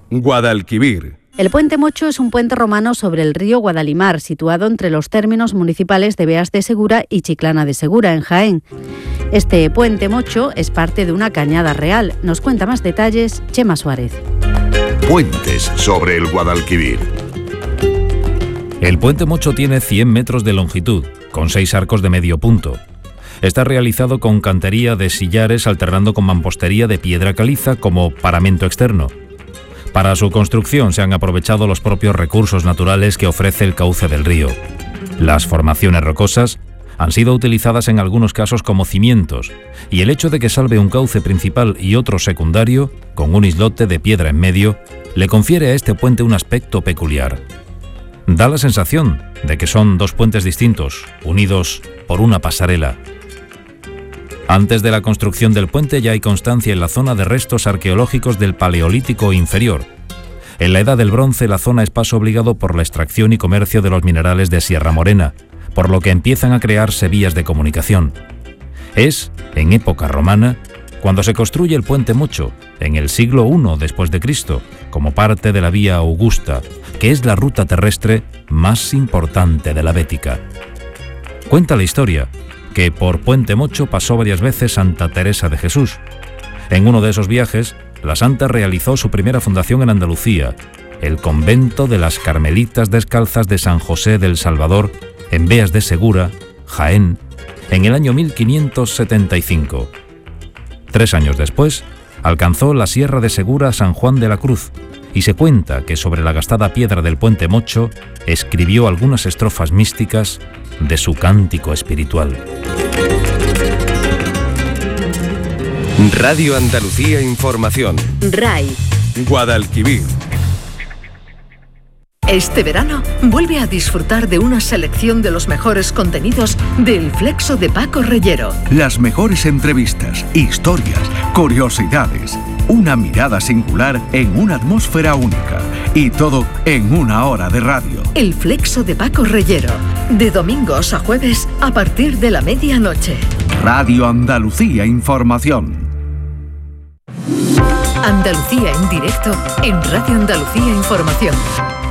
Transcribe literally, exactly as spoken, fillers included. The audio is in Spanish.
Guadalquivir. El Puente Mocho es un puente romano sobre el río Guadalimar, situado entre los términos municipales de Beas de Segura y Chiclana de Segura, en Jaén. Este Puente Mocho es parte de una cañada real. Nos cuenta más detalles Chema Suárez. Puentes sobre el Guadalquivir. El Puente Mocho tiene cien metros de longitud, con seis arcos de medio punto. Está realizado con cantería de sillares alternando con mampostería de piedra caliza como paramento externo. Para su construcción se han aprovechado los propios recursos naturales que ofrece el cauce del río. Las formaciones rocosas han sido utilizadas en algunos casos como cimientos, y el hecho de que salve un cauce principal y otro secundario, con un islote de piedra en medio, le confiere a este puente un aspecto peculiar. Da la sensación de que son dos puentes distintos, unidos por una pasarela. Antes de la construcción del puente ya hay constancia en la zona de restos arqueológicos del Paleolítico inferior. En la Edad del Bronce la zona es paso obligado por la extracción y comercio de los minerales de Sierra Morena, por lo que empiezan a crearse vías de comunicación. Es, en época romana, cuando se construye el Puente Mocho, en el siglo primero después de Cristo, como parte de la Vía Augusta, que es la ruta terrestre más importante de la Bética. Cuenta la historia que por Puente Mocho pasó varias veces Santa Teresa de Jesús. En uno de esos viajes, la santa realizó su primera fundación en Andalucía, el convento de las Carmelitas Descalzas de San José del Salvador, en Beas de Segura, Jaén, en el año mil quinientos setenta y cinco. Tres años después, alcanzó la Sierra de Segura San Juan de la Cruz, y se cuenta que sobre la gastada piedra del Puente Mocho escribió algunas estrofas místicas de su cántico espiritual. Radio Andalucía Información. R A I. Guadalquivir. Este verano vuelve a disfrutar de una selección de los mejores contenidos del Flexo de Paco Reyero. Las mejores entrevistas, historias, curiosidades, una mirada singular en una atmósfera única y todo en una hora de radio. El Flexo de Paco Reyero, de domingos a jueves a partir de la medianoche. Radio Andalucía Información. Andalucía en directo en Radio Andalucía Información.